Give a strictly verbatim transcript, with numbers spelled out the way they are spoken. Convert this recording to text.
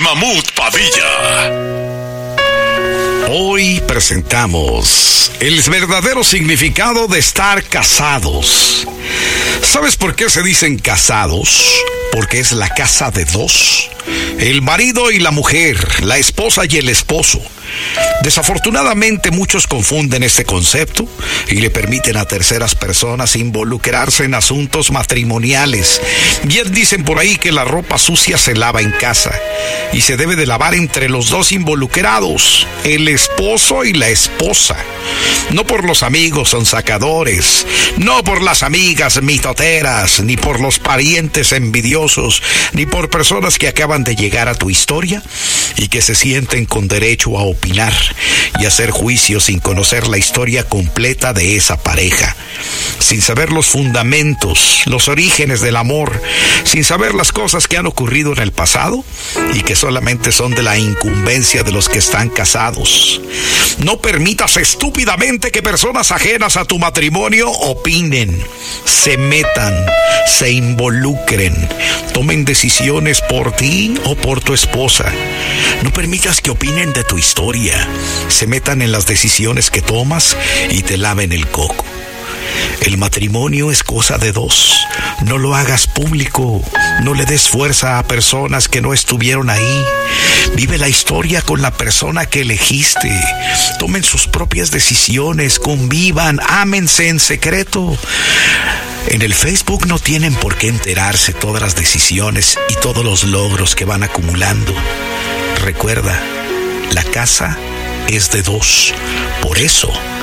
Mamut Padilla. Hoy presentamos el verdadero significado de estar casados. ¿Sabes por qué se dicen casados? Porque es la casa de dos. El marido y la mujer, la esposa y el esposo. Desafortunadamente muchos confunden este concepto y le permiten a terceras personas involucrarse en asuntos matrimoniales. Bien dicen por ahí que la ropa sucia se lava en casa y se debe de lavar entre los dos involucrados, el esposo y la esposa. No por los amigos sonsacadores, no por las amigas mitoteras, ni por los parientes envidiosos, ni por personas que acaban de llegar a tu historia y que se sienten con derecho a opinar y hacer juicios sin conocer la historia completa de esa pareja, sin saber los fundamentos, los orígenes del amor, sin saber las cosas que han ocurrido en el pasado y que solamente son de la incumbencia de los que están casados. No permitas estúpidamente que personas ajenas a tu matrimonio opinen, se metan, se involucren, tomen decisiones por ti o por tu esposa. No permitas que opinen de tu historia, se metan en las decisiones que tomas y te laven el coco. El matrimonio es cosa de dos. No lo hagas público. No le des fuerza a personas que no estuvieron ahí. Vive la historia con la persona que elegiste. Tomen sus propias decisiones, convivan, ámense en secreto. En el Facebook no tienen por qué enterarse todas las decisiones y todos los logros que van acumulando. Recuerda, la casa es de dos. Por eso